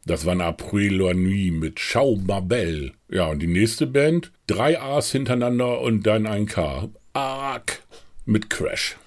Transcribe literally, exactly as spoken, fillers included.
Das war ein April la Nuit mit Ciao ma belle. Ja, und die nächste Band, drei A's hintereinander und dann ein K. Ark mit Crash.